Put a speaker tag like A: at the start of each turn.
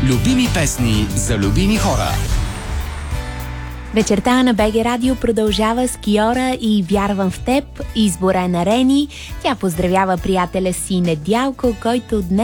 A: Любими песни за любими хора.
B: Вечерта на БГ Радио продължава с Киора и Вярвам в теб. Избора е на Рени. Тя поздравява приятеля си Недялко, който днес